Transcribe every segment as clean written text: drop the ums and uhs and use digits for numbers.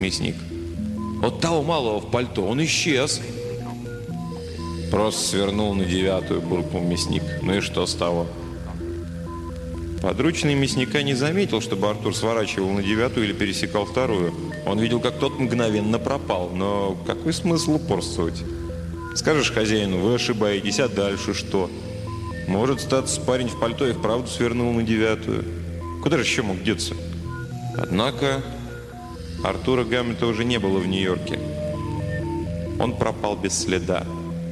мясник. От того малого в пальто он исчез. Просто свернул на 9-ю, буркнул мясник. Ну и что с того? Подручный мясника не заметил, чтобы Артур сворачивал на 9-ю или пересекал 2-ю. Он видел, как тот мгновенно пропал. Но какой смысл упорствовать? Скажешь хозяину: вы ошибаетесь, а дальше что? Может, статься парень в пальто и вправду свернул на 9-ю. Куда же еще мог деться? Однако Артура Гамлета уже не было в Нью-Йорке. Он пропал без следа.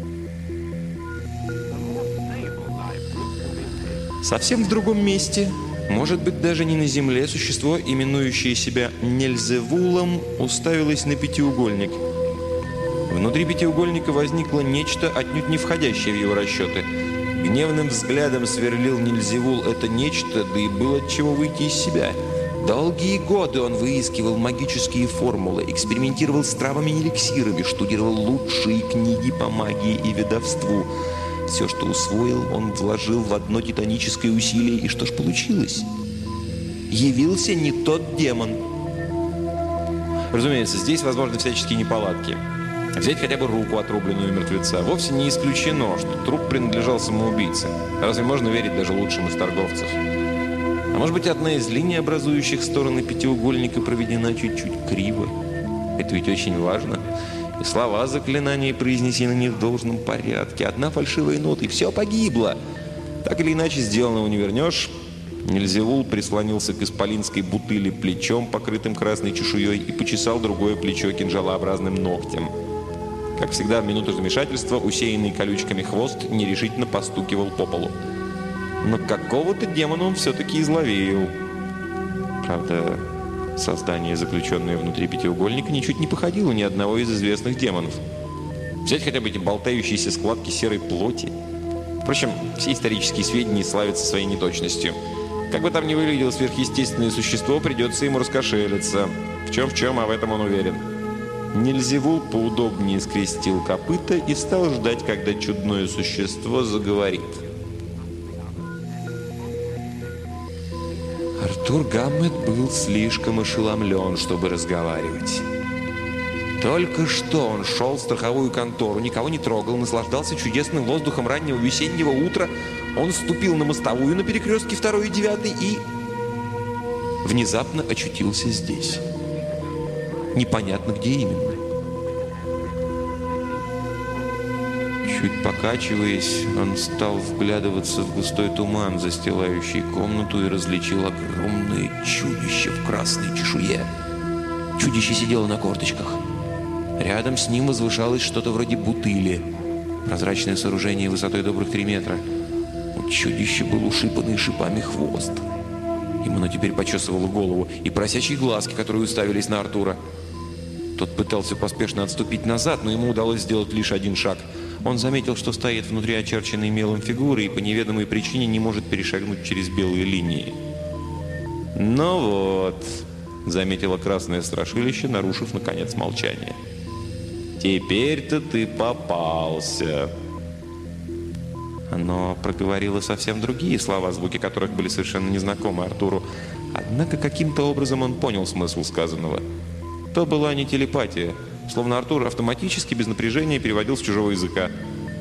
Совсем в другом месте, может быть, даже не на земле, существо, именующее себя Нельзевулом, уставилось на пятиугольник. Внутри пятиугольника возникло нечто, отнюдь не входящее в его расчеты. Гневным взглядом сверлил Нельзевул это нечто, да и было от чего выйти из себя. Долгие годы он выискивал магические формулы, экспериментировал с травами и эликсирами, штудировал лучшие книги по магии и ведовству. Все, что усвоил, он вложил в одно титаническое усилие, и что ж получилось? Явился не тот демон. Разумеется, здесь возможны всяческие неполадки. Взять хотя бы руку, отрубленную мертвеца. Вовсе не исключено, что труп принадлежал самоубийце. Разве можно верить даже лучшим из торговцев? А может быть, одна из линий, образующих стороны пятиугольника, проведена чуть-чуть криво? Это ведь очень важно. И слова заклинания произнесены не в должном порядке. Одна фальшивая нота, и все погибло. Так или иначе, сделанного не вернешь. Нельзевул прислонился к исполинской бутыли плечом, покрытым красной чешуей, и почесал другое плечо кинжалообразным ногтем. Как всегда, в минуту замешательства усеянный колючками хвост нерешительно постукивал по полу. Но какого-то демона он все-таки изловил. Правда, создание, заключенное внутри пятиугольника, ничуть не походило ни одного из известных демонов. Взять хотя бы эти болтающиеся складки серой плоти. Впрочем, все исторические сведения славятся своей неточностью. Как бы там ни выглядело сверхъестественное существо, придется ему раскошелиться. В чем, а в этом он уверен. Нельзевул поудобнее скрестил копыта и стал ждать, когда чудное существо заговорит. Артур Гамлет был слишком ошеломлен, чтобы разговаривать. Только что он шел в страховую контору, никого не трогал, наслаждался чудесным воздухом раннего весеннего утра. Он ступил на мостовую на перекрестке 2 и 9 и внезапно очутился здесь. Непонятно, где именно. Чуть покачиваясь, он стал вглядываться в густой туман, застилающий комнату, и различил огромное чудище в красной чешуе. Чудище сидело на корточках. Рядом с ним возвышалось что-то вроде бутыли. Прозрачное сооружение высотой добрых 3 метра. У чудища был ушипанный шипами хвост. Ему оно теперь почесывало голову, и поросячьи глазки, которые уставились на Артура. Тот пытался поспешно отступить назад, но ему удалось сделать лишь один шаг. Он заметил, что стоит внутри очерченной мелом фигуры и по неведомой причине не может перешагнуть через белые линии. «Ну вот», — заметило красное страшилище, нарушив, наконец, молчание. «Теперь-то ты попался». Оно проговорило совсем другие слова, звуки которых были совершенно незнакомы Артуру. Однако каким-то образом он понял смысл сказанного. То была не телепатия, словно Артур автоматически, без напряжения, переводил с чужого языка.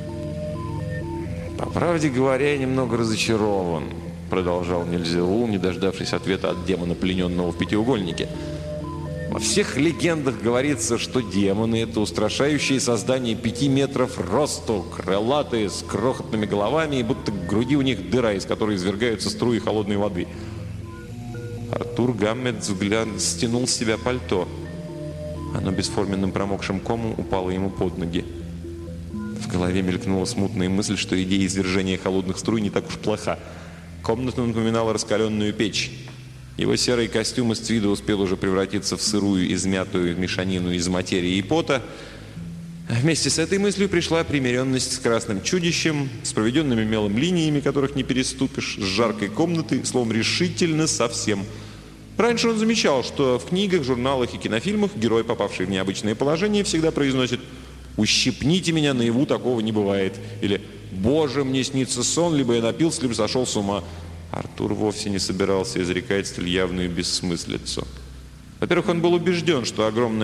«По правде говоря, я немного разочарован», — продолжал Нельзевул, не дождавшись ответа от демона, плененного в пятиугольнике. «Во всех легендах говорится, что демоны — это устрашающие создания 5 метров росту, крылатые, с крохотными головами, и будто к груди у них дыра, из которой извергаются струи холодной воды». Артур Гамлет взгляд стянул с себя пальто. Оно бесформенным промокшим комом упало ему под ноги. В голове мелькнула смутная мысль, что идея извержения холодных струй не так уж плоха. Комната напоминала раскаленную печь. Его серый костюм из твида успел уже превратиться в сырую, измятую мешанину из материи и пота. Вместе с этой мыслью пришла примиренность с красным чудищем, с проведенными мелом линиями, которых не переступишь, с жаркой комнатой, словом, решительно совсем. Раньше он замечал, что в книгах, журналах и кинофильмах герой, попавший в необычное положение, всегда произносит: «Ущипните меня, наяву такого не бывает». Или «Боже, мне снится сон, либо я напился, либо сошел с ума». Артур вовсе не собирался изрекать столь явную бессмыслицу. Во-первых, он был убежден, что огромное